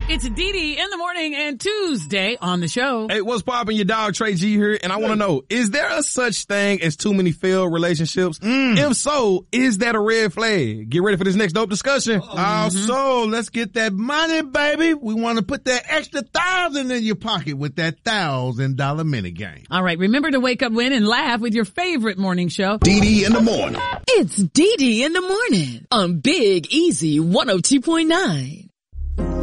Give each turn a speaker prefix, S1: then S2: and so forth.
S1: It's Dee in the morning and Tuesday on the show.
S2: Hey, what's poppin'? Your dog Trey G here, and I want to know, is there a such thing as too many failed relationships? If so, is that a red flag? Get ready for this next dope discussion.
S3: So let's get that money, baby. We want to put that extra $1,000 in your pocket with that $1,000 mini game.
S1: All right, remember to wake up, win, and laugh with your favorite morning show.
S4: Dee in the morning.
S5: It's Dee in the morning on Big Easy 102.9.